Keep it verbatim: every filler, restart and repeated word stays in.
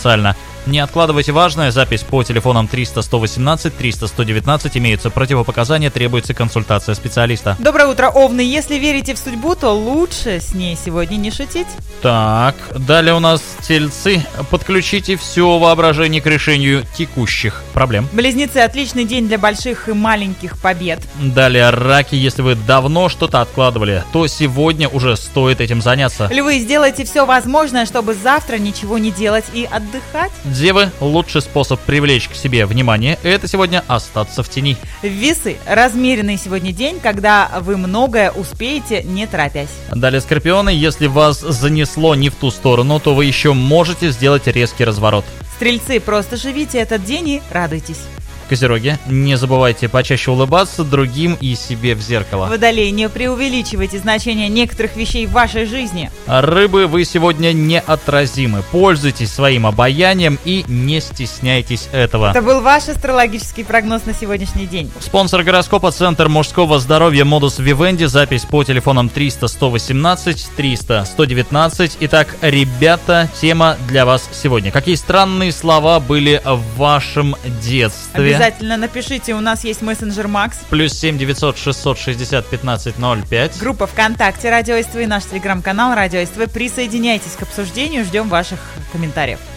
официально. Не откладывайте важное, запись по телефонам триста сто восемнадцать триста сто девятнадцать, имеются противопоказания, требуется консультация специалиста. Доброе утро, Овны. Если верите в судьбу, то лучше с ней сегодня не шутить. Так, далее у нас Тельцы. Подключите все воображение к решению текущих проблем. Близнецы, отличный день для больших и маленьких побед. Далее Раки. Если вы давно что-то откладывали, то сегодня уже стоит этим заняться. Львы, сделайте все возможное, чтобы завтра ничего не делать и отдыхать. Девы, лучший способ привлечь к себе внимание – это сегодня остаться в тени. Весы, размеренный сегодня день, когда вы многое успеете, не торопясь. Далее Скорпионы, если вас занесло не в ту сторону, то вы еще можете сделать резкий разворот. Стрельцы, просто живите этот день и радуйтесь. Козероги, не забывайте почаще улыбаться другим и себе в зеркало. Водолей, не преувеличивайте значение некоторых вещей в вашей жизни. Рыбы, вы сегодня неотразимы. Пользуйтесь своим обаянием и не стесняйтесь этого. Это был ваш астрологический прогноз на сегодняшний день. Спонсор гороскопа — Центр мужского здоровья Модус Вивенди. Запись по телефонам триста сто восемнадцать триста сто девятнадцать. Итак, ребята, тема для вас сегодня. Какие странные слова были в вашем детстве? Обязательно напишите, у нас есть мессенджер Макс. Плюс семь девятьсот шестьсот шестьдесят пятнадцать ноль пять. Группа ВКонтакте Радио СТВ и наш телеграм-канал Радио СТВ. Присоединяйтесь к обсуждению, ждем ваших комментариев.